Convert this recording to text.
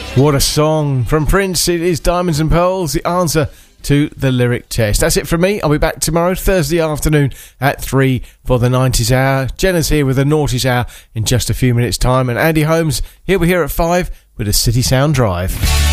What a song from Prince. It is Diamonds and Pearls, the answer to the lyric test. That's it from me. I'll be back tomorrow, Thursday afternoon at 3 for the 90s hour. Jenna's here with the Noughties hour in just a few minutes' time. And Andy Holmes, he'll be here at 5 with a City Sound Drive.